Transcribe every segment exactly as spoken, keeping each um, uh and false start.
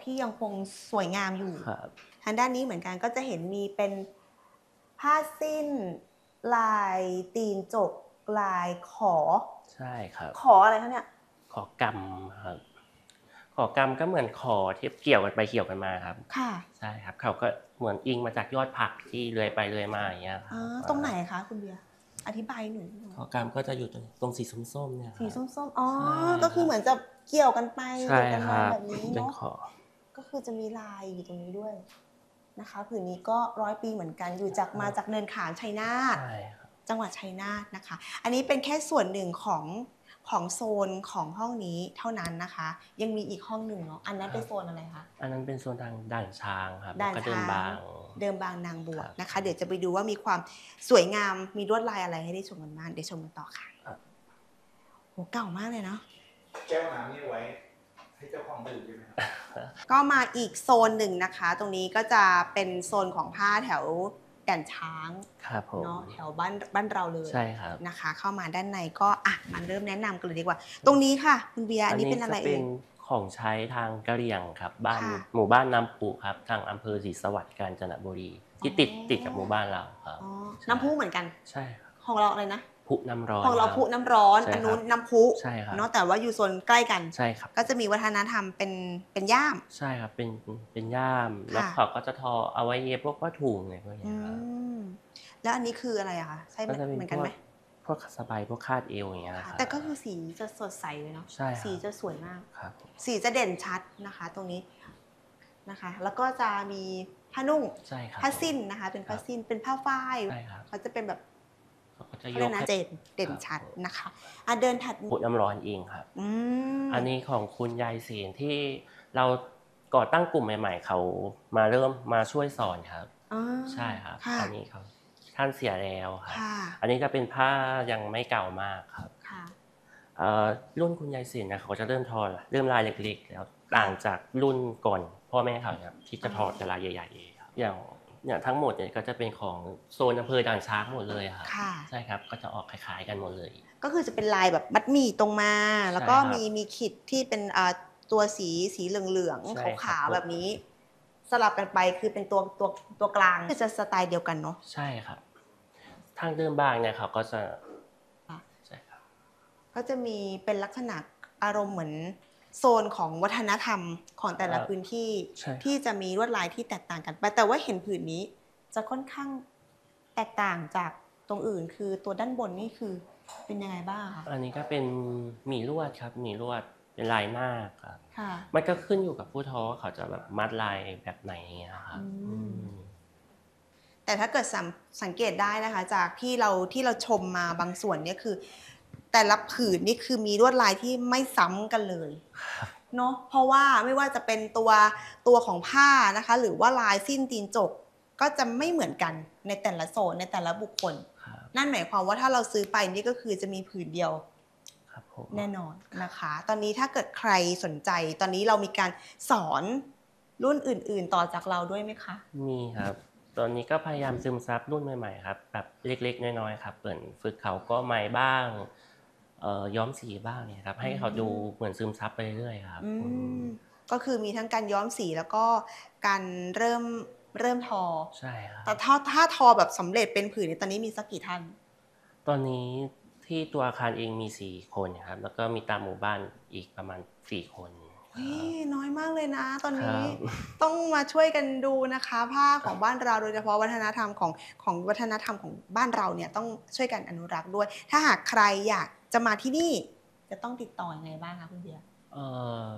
ที่ยังคงสวยงามอยู่ครับทางด้านนี้เหมือนกันก็จะเห็นมีเป็นผ้าสิ้นลายตีนจกลายขอใช่ครับขออะไรคะเนี่ยขอกรรมครับขอกรรมก็เหมือนขอที่เกี่ยวกันไปเกี่ยวกันมาครับค่ะใช่ครับเขาก็เหมือนอิงมาจากยอดผักที่เลื้อยไปเลื้อยมาอย่างเงี้ยคอ๋รับอตรงไหนคะคุณเบียร์อธิบายหน่อยขอกรรมก็จะอยู่ตรงตรงสีส้มๆเนี่ยคสีรับส้มๆอ๋อใช่ก็คือเหมือนจะเกี่ยวกันไปใช่เกี่ยวกันครับมาแบบนี้เป็นเนาะขอก็คือจะมีลายอยู่ตรงนี้ด้วยนะคะผืนนี้ก็ร้อยปีเหมือนกันอยู่จากมาจากเนินขามชัยนาทใช่ครับจังหวัดชัยนาทนะคะ อันนี้เป็นแค่ส่วนหนึ่งของของโซนของห้องนี้เท่านั้นนะคะ ยังมีอีกห้องหนึ่งเนาะ อันนั้นเป็นโซนอะไรคะอันนั้นเป็นโซนทางด่านช้างครับแล้วด่านก็เดินช้างบางเดิมบางนางบวครับชนะคะ เดี๋ยวจะไปดูว่ามีความสวยงาม มีลวดลายอะไรให้ได้ชมกันบ้างเดี๋ยวชมกันต่อค่ะโหเก่ามากเลยเนาะแก้วน้ำนี่ไว้ให้เจ้าของดื่มใช่ไหมครับก็มาอีกโซนหนึ่งนะคะ ตรงนี้ก็จะเป็นโซนของผ้าแถวด่านช้างครับผมเนาะแถวบ้านบ้านเราเลยใช่ครับนะคะ เข้ามาด้านในก็อ่ะมาเริ่มแนะนำกันเลยดีกว่า ตรงนี้ค่ะคุณเบียร์อันนี้เป็นอะไรจะเอ่เป็ยนของใช้ทางกะเหรี่ยงครับบ้านค่ะหมู่บ้านน้ำพุครับทางอำเภอศรีสวัสดิ์กาญจนบุรีที่ติดอ๋อติดกับหมู่บ้านเราครับอ๋อน้ำพุเหมือนกันใช่ครับของเราอะไรนะพุน้ำร้อนของเราคบพุน้ำร้อนใช่อันนู้นครับน้ำพุใช่ครับเนาะแต่ว่าอยู่โซนใกล้กันใช่ครับก็จะมีวัฒนธรรมเป็นเป็นย่ามใช่ครับเป็นเป็นย่ามแล้วค่ะเขาก็จะทอเอาไว้เย็บพวกผ้าถุงอะไรพวกอืนี้ครับมแล้วอันนี้คืออะไรอะคะใช่ไหมก็จะเป็นเหมือนพกันวไหกมพวกสบายพวกคาดเอวอย่างเงี้ยครับแต่ก็คือสีจะสดใสเลยเนาะใช่ครับสีจะสวยมากครับสีจะเด่นชัดนะคะ ตรงนี้นะคะ แล้วก็จะมีผ้านุ่งใช่ครับผ้าสิ้นนะคะ เป็นผ้าสิ้นเป็นผ้าฝ้ายใช่ครับเขาจะเป็นแบบเขาก็จะเขายเรียกกนะให้เด่นเด่นชัดนะคะอ่ะเดินถัดพุน้ำร้อนเองครับอืมอันนี้ของคุณยายเสียนที่เราก่อตั้งกลุ่มใหม่ๆเขามาเริ่มมาช่วยสอนครับอ๋อใช่ครับค่ะอันนี้เขาท่านเสียแล้วครับค่ะอันนี้จะเป็นผ้ายังไม่เก่ามากครับค่ะเอ่อรุ่นคุณยายเสียนนะเขาจะเริ่มทอเริ่มลายเล็กๆแล้วต่างจากรุ่นก่อนพ่อแม่เขาครับที่จะทอแต่ลายใหญ่ๆครับอย่างอย่างทั้งหมดเนี่ยก็จะเป็นของโซนอำเภอด่านช้างหมดเลยครับค่ะใช่ครับก็จะออกคล้ายๆกันหมดเลยก็คือจะเป็นลายแบบมัดหมี่ตรงมา แล้วก็ใช่ครับมีมีขีดที่เป็นอ่าตัวสีสีเหลืองใช่ๆครับขาวๆแบบนี้ สลับกันไปคือเป็นตัวตัวตัวกลางคือจะสไตล์เดียวกันเนาะใช่ครับ ทางเดินบางเนี่ยเขาก็จะค่ะใช่ครับก็จะมีเป็นลักษณะอารมณ์เหมือนโซนของวัฒนธรรมของแต่ละครับพื้นที่ใช่ครับที่จะมีลวดลายที่แตกต่างกันไปแต่ว่าเห็นผืนนี้จะค่อนข้างแตกต่างจากตรงอื่น คือตัวด้านบนนี่คือเป็นยังไงบ้างคะอันนี้ก็เป็นหมี่ลวดครับหมี่ลวดเป็นลายหน้าคครับค่ะมันก็ขึ้นอยู่กับผู้ทอว่าเขาจะแบบมัดลายแบบไหนอย่างเงี้ยครับอืมอืมแต่ถ้าเกิดสังสังเกตได้นะคะ จากที่เราที่เราชมมาบางส่วนเนี่ยคือ แต่ละผืนนี่คือมีลวดลายที่ไม่ซ้ำกันเลยเนาะเพราะว่าไม่ว่าจะเป็นตัวตัวของผ้านะคะ หรือว่าลายสิ้นตีนจก ก็จะไม่เหมือนกันในแต่ละโซนในแต่ละบุคคลครับนั่นหมายความว่าถ้าเราซื้อไปนี่ก็คือจะมีผืนเดียวครับผมแน่นอนนะคะ ตอนนี้ถ้าเกิดใครสนใจ ตอนนี้เรามีการสอนรุ่นอื่น ๆ ต่อจากเราด้วยไหมคะมีครับ ตอนนี้ก็พยายามซึมซับรุ่นใหม่ๆครับแบบเล็กๆน้อยๆครับเปิดฝึกเขาก็ไม้บ้างเอ่อย้อมสีบ้างเนี่ยครับให้เขาดูเหมือนซึมซับไปเรื่อยๆครับอือืมมก็คือมีทั้งการย้อมสีแล้วก็การเริ่มเริ่มทอใช่ครับแต่ถ้าถ้าทอแบบสำเร็จเป็นผืนเนี่ยตอนนี้มีสักกี่ท่านตอนนี้ที่ตัวอาคารเองมีสี่คนครับแล้วก็มีตามหมู่บ้านอีกประมาณสี่คนคเฮ้รับยน้อยมากเลยนะ ตอนคนี้รับต้องมาช่วยกันดูนะคะ ผ้าของบ้านเราโดยเฉพาะวัฒนธรรมของของวัฒนธรรมของบ้านเราเนี่ยต้องช่วยกันอนุรักษ์ด้วย ถ้าหากใครอยากจะมาที่นี่ จะต้องติดต่อยังไงบ้างคะคุณเบียร์เอ่อ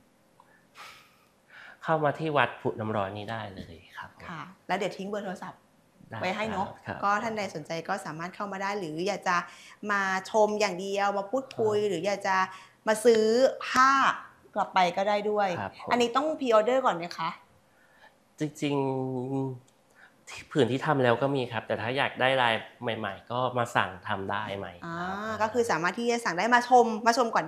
เข้ามาที่วัดผุน้ำร้อนนี้ได้เลยครับผมค่ะ แล้วเดี๋ยวทิ้งเบอร์โทรศัพท์ได้ไว้ให้เนาะครับก็ท่านใดสนใจก็สามารถเข้ามาได้ หรืออยากจะมาชมอย่างเดียวมาพูดคุย หรืออยากจะมาซื้อผ้ากลับไปก็ได้ด้วยครับผมอันนี้ต้องพรีออเดอร์ก่อนไหมคะจริงๆที่ผืนที่ทำแล้วก็มีครับ แต่ถ้าอยากได้ลายใหม่ ๆ ก็มาสั่งทำได้ใหม่อ่าครับก็คือสามารถที่จะสั่งได้มาชมมาชมก่อน